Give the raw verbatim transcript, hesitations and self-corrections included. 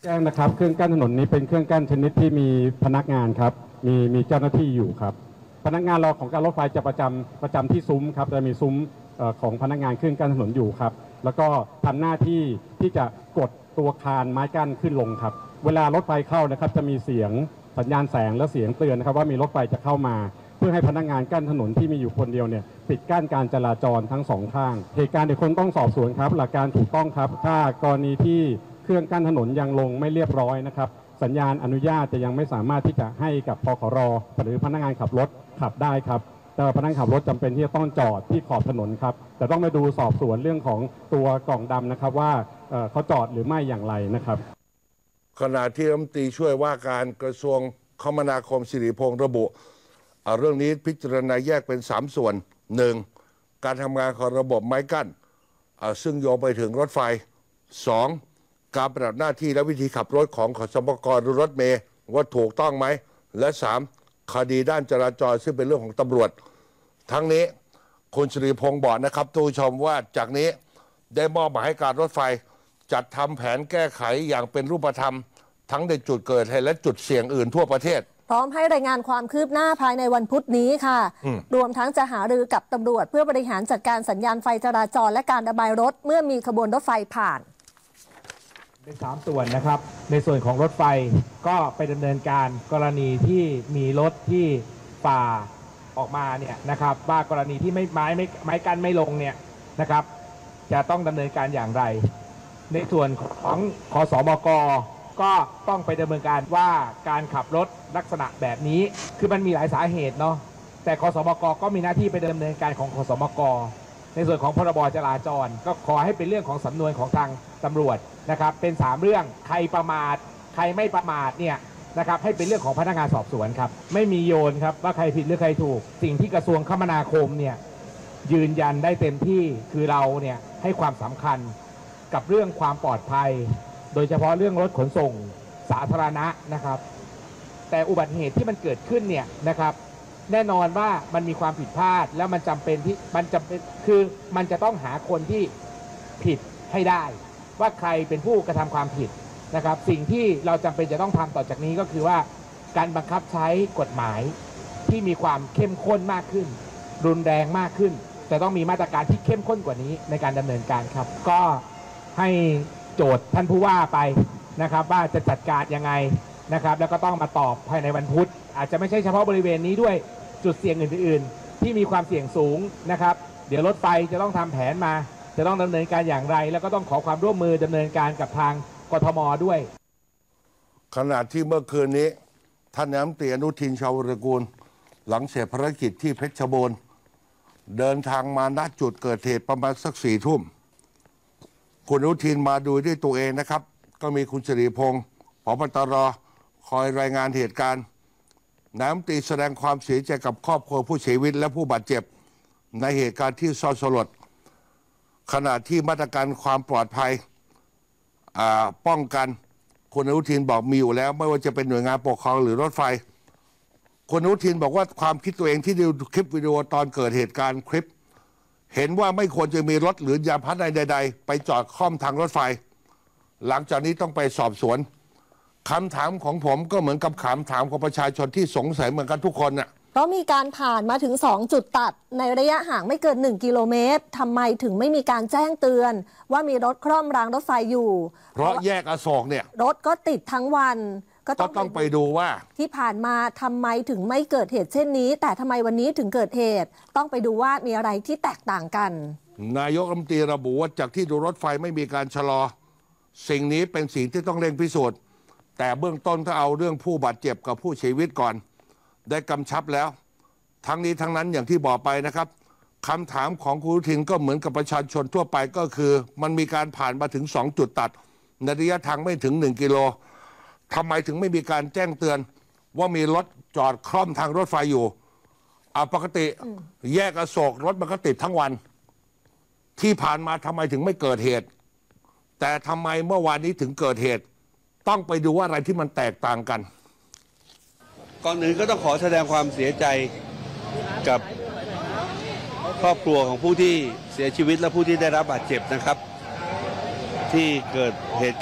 แจ้งนะครับเครื่องกั้นถนนนี้เป็นเครื่องกั้นชนิดที่มีพนักงานครับมีมีเจ้าหน้าที่อยู่ครับพนักงานรอของการรถไฟจะประจำประจำที่ซุ้มครับจะมีซุ้มของพนักงานเครื่องกั้นถนนอยู่ครับแล้วก็ทำหน้าที่ที่จะกดตัวคานไม้กั้นขึ้นลงครับเวลารถไฟเข้านะครับจะมีเสียงสัญญาณแสงและเสียงเตือนนะครับว่ามีรถไฟจะเข้ามาเพื่อให้พนักงานกั้นถนนที่มีอยู่คนเดียวเนี่ยปิดกั้นการจราจรทั้งสองข้างเหตุการณ์เดี๋ยวคนต้องสอบสวนครับหลักการถูกต้องครับถ้ากรณีที่เครื่องกั้นถนนยังลงไม่เรียบร้อยนะครับสัญญาณอนุญาตจะยังไม่สามารถที่จะให้กับพคร.หรือพนักงานขับรถขับได้ครับแต่พนักงานขับรถจำเป็นที่จะต้องจอดที่ขอบถนนครับแต่ต้องไปดูสอบสวนเรื่องของตัวกล่องดำนะครับว่าเขาจอดหรือไม่อย่างไรนะครับขณะที่รัฐมนตรีช่วยว่าการกระทรวงคมนาคมสิริพงษ์ระบุเรื่องนี้พิจารณาแยกเป็นสามส่วนหนึ่งการทำงานของระบบไม้กั้นซึ่งโยงไปถึงรถไฟสองการปฏิบัติหน้าที่และวิธีขับรถของขสมกหรือรถเมล์ว่าถูกต้องไหมและสามคดีด้านจราจรซึ่งเป็นเรื่องของตำรวจทั้งนี้คุณสิริพงษ์บอกนะครับทุกชมว่าจากนี้ได้มอบหมายให้การรถไฟจัดทำแผนแก้ไขอย่างเป็นรูปธรรมทั้งในจุดเกิดเหตุและจุดเสี่ยงอื่นทั่วประเทศพร้อมให้รายงานความคืบหน้าภายในวันพุธนี้ค่ะรวมทั้งจะหารือกับตำรวจเพื่อบริหารจัดการสัญญาณไฟจราจรและการระบายรถเมื่อมีขบวนรถไฟผ่านในสามส่วนนะครับในส่วนของรถไฟก็ไปดำเนินการกรณีที่มีรถที่ฝ่าออกมาเนี่ยนะครับว่ากรณีที่ไม่ไม้ไม่ไม้กั้นไม่ลงเนี่ยนะครับจะต้องดำเนินการอย่างไรในส่วนของขสมกก็ต้องไปดำเนินการว่าการขับรถลักษณะแบบนี้คือมันมีหลายสาเหตุเนาะแต่ขสมกก็มีหน้าที่ไปดำเนินการของขสมกในส่วนของพรบจราจรก็ขอให้เป็นเรื่องของสำนวนของทางตำรวจนะครับเป็นสามเรื่องใครประมาทใครไม่ประมาทเนี่ยนะครับให้เป็นเรื่องของพนักงานสอบสวนครับไม่มีโยนครับว่าใครผิดหรือใครถูกสิ่งที่กระทรวงคมนาคมเนี่ยยืนยันได้เต็มที่คือเราเนี่ยให้ความสำคัญกับเรื่องความปลอดภัยโดยเฉพาะเรื่องรถขนส่งสาธารณะนะครับแต่อุบัติเหตุที่มันเกิดขึ้นเนี่ยนะครับแน่นอนว่ามันมีความผิดพลาดแล้วมันจำเป็นที่มันจำเป็นคือมันจะต้องหาคนที่ผิดให้ได้ว่าใครเป็นผู้กระทำความผิดนะครับสิ่งที่เราจำเป็นจะต้องทำต่อจากนี้ก็คือว่าการบังคับใช้กฎหมายที่มีความเข้มข้นมากขึ้นรุนแรงมากขึ้นแต่ต้องมีมาตรการที่เข้มข้นกว่านี้ในการดำเนินการครับก็ให้โจทย์ท่านผู้ว่าไปนะครับว่าจะจัดการยังไงนะครับแล้วก็ต้องมาตอบภายในวันพุธอาจจะไม่ใช่เฉพาะบริเวณนี้ด้วยจุดเสี่ยงอื่นๆที่มีความเสี่ยงสูงนะครับเดี๋ยวรถไฟจะต้องทำแผนมาจะต้องดำเนินการอย่างไรแล้วก็ต้องขอความร่วมมือดำเนินการกับทางกทม.ด้วยขณะที่เมื่อคืนนี้ท่านนายกรัฐมนตรีอนุทินชาญวิรากูลหลังเสร็จภารกิจที่เพชรบูรณ์เดินทางมาณจุดเกิดเหตุประมาณสักสี่ทุ่มคุณอนุทินมาดูด้วยตัวเองนะครับก็มีคุณสิริพงษ์ผบ.ตร.คอยรายงานเหตุการณ์นายกรัฐมนตรีแสดงความเสียใจกับครอบครัวผู้เสียชีวิตและผู้บาดเจ็บในเหตุการณ์ที่เศร้าสลดขณะที่มาตรการความปลอดภัยป้องกันคุณอนุทินบอกมีอยู่แล้วไม่ว่าจะเป็นหน่วยงานปกครองหรือรถไฟคุณอนุทินบอกว่าความคิดตัวเองที่ดูคลิปวิดีโอตอนเกิดเหตุการณ์คลิปเห็นว่าไม่ควรจะมีรถหรือยานพาหนะใดๆไปจอดค่อมทางรถไฟหลังจากนี้ต้องไปสอบสวนคำถามของผมก็เหมือนกับคำถามของประชาชนที่สงสัยเหมือนกันทุกคนน่ะเพราะมีการผ่านมาถึงสองจุดตัดในระยะห่างไม่เกินหนึ่งกิโลเมตรทำไมถึงไม่มีการแจ้งเตือนว่ามีรถคร่อมรางรถไฟอยู่เพราะแยกอโศกเนี่ยรถก็ติดทั้งวันก็ต้องต้องไปดูว่าที่ผ่านมาทำไมถึงไม่เกิดเหตุเช่นนี้แต่ทำไมวันนี้ถึงเกิดเหตุต้องไปดูว่ามีอะไรที่แตกต่างกันนายกรัฐมนตรีระบุว่าจากที่ดูรถไฟไม่มีการชะลอสิ่งนี้เป็นสิ่งที่ต้องเร่งพิสูจน์แต่เบื้องต้นถ้าเอาเรื่องผู้บาดเจ็บกับผู้เสียชีวิตก่อนได้กำชับแล้วทั้งนี้ทั้งนั้นอย่างที่บอกไปนะครับคำถามของคุณอนุทินก็เหมือนกับประชาชนทั่วไปก็คือมันมีการผ่านมาถึงสองจุดตัดในระยะทางไม่ถึงหนึ่งกิโลทำไมถึงไม่มีการแจ้งเตือนว่ามีรถจอดคล่อมทางรถไฟอยู่อ่าปกติแยกอโศกรถมันก็ติดทั้งวันที่ผ่านมาทำไมถึงไม่เกิดเหตุแต่ทำไมเมื่อวานนี้ถึงเกิดเหตุต้องไปดูว่าอะไรที่มันแตกต่างกันก่อนอื่นก็ต้องขอแสดงความเสียใจกับครอบครัวของผู้ที่เสียชีวิตและผู้ที่ได้รับบาดเจ็บนะครับที่เกิดเหตุ